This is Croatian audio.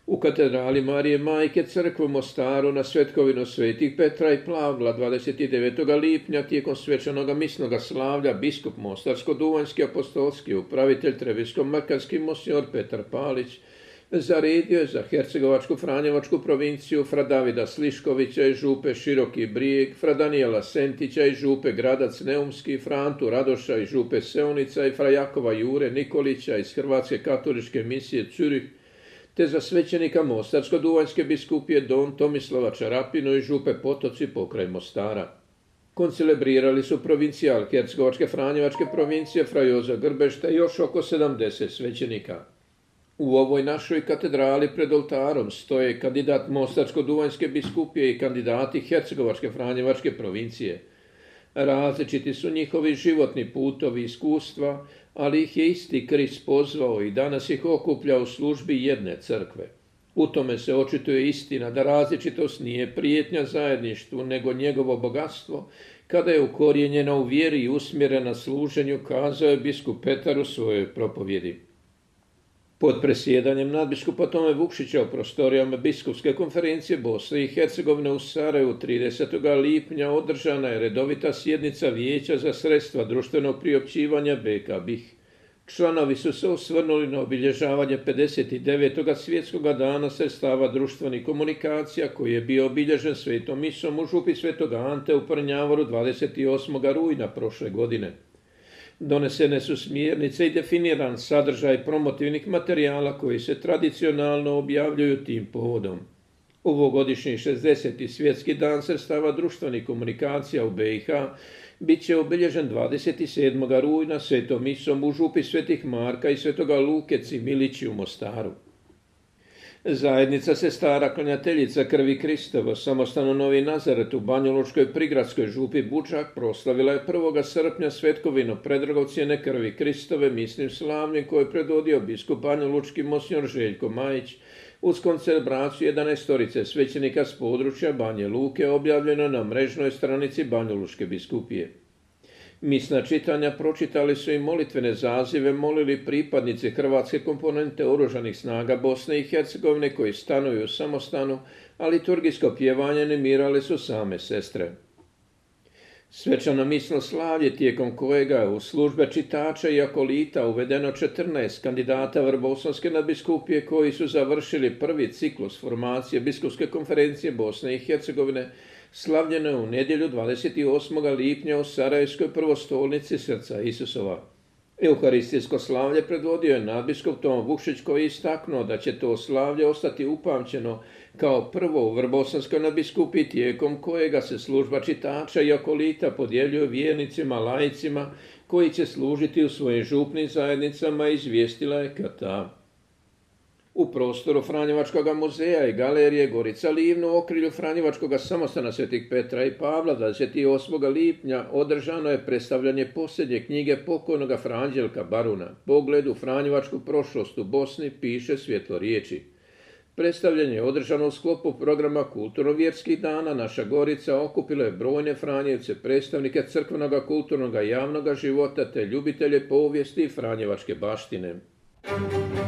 U katedrali Marije Majke Crkve u Mostaru na svetkovinu svetih Petra i Pavla 29. lipnja tijekom svečanoga misnoga slavlja biskup Mostarsko-duvanjski apostolski upravitelj Trebiško-makarski monsignor Petar Palić zaredio je za Hercegovačku-Franjevačku provinciju fra Davida Sliškovića i župe Široki Brijeg, fra Danijela Sentića i župe Gradac Neumski, fra Antu Radoša i župe Seonica i fra Jakova Jure Nikolića iz Hrvatske katoličke misije Zürich, te za svećenika Mostarsko-duvanjske biskupije Don Tomislava Čarapinu i župe Potoci pokraj Mostara. Koncelebrirali su provincijal Hercegovačke Franjevačke provincije fra Jozo Grbešta i još oko 70 svećenika. U ovoj našoj katedrali pred oltarom stoje kandidat Mostarsko-duvanjske biskupije i kandidati Hercegovačke Franjevačke provincije. Različiti su njihovi životni putovi i iskustva, ali ih je isti Krist pozvao i danas ih okuplja u službi jedne crkve. U tome se očituje istina da različitost nije prijetnja zajedništvu, nego njegovo bogatstvo, kada je ukorijenjena u vjeri i usmjerena služenju, kazao je biskup Petar u svojoj propovjedi. Pod presjedanjem nadbiskupa Tome Vukšića u prostorijama Biskupske konferencije Bosne i Hercegovine u Sarajevu 30. lipnja održana je redovita sjednica Vijeća za sredstva društvenog priopćivanja BK BiH. Članovi su se osvrnuli na obilježavanje 59. svjetskog dana sredstava društvenih komunikacija koji je bio obilježen svetom misom u župi Svetog Ante u Prnjavoru 28. rujna prošle godine. Donesene su smjernice i definiran sadržaj promotivnih materijala koji se tradicionalno objavljuju tim povodom. Ovogodišnji 60. svjetski dan sredstava društvenih komunikacija u BiH bit će obilježen 27. rujna svetom misom u župi Svetih Marka i Svetoga Luke Cimilići u Mostaru. Zajednica sestara klanjateljica krvi Kristova samostano Novi Nazaret u Banjalučkoj prigradskoj župi Bučak proslavila je 1. srpnja svetkovinu predragocjene krvi Kristove misnim slavljem koje je predvodio biskup banjalučki monsignor Željko Majić uz koncelebraciju 11 svećenika s područja Banje Luke objavljeno na mrežnoj stranici Banjalučke biskupije. Misna čitanja pročitali su i molitvene zazive molili pripadnici hrvatske komponente Oružanih snaga Bosne i Hercegovine koji stanuju u samostanu, a liturgijsko pjevanje nemirale su same sestre. Svečano misno slavlje tijekom kojega je u službe čitača i akolita uvedeno 14 kandidata Vrbosanske nadbiskupije koji su završili prvi ciklus formacije Biskupske konferencije Bosne i Hercegovine, slavljeno je u nedjelju 28. lipnja u Sarajevskoj prvostolnici Srca Isusova. Euharistijsko slavlje predvodio je nadbiskup Toma Vukšić koji je istaknuo da će to slavlje ostati upamćeno kao prvo u Vrbosanskoj nadbiskupiji tijekom kojega se služba čitača i akolita podjeljuje vjernicima, laicima koji će služiti u svojim župnim zajednicama, izvijestila je KTA. U prostoru Franjevačkog muzeja i galerije Gorica Livno u okrilju Franjevačkog samostana Svetih Petra i Pavla 28. lipnja održano je predstavljanje posljednje knjige pokojnoga Franđelka Baruna. Pogled u Franjevačku prošlost u Bosni, piše Svjetlo riječi. Predstavljanje je održano u sklopu programa Kulturno-vjerskih dana. Naša Gorica okupila je brojne Franjevce, predstavnike crkvenog, kulturnog i javnog života te ljubitelje povijesti i Franjevačke baštine.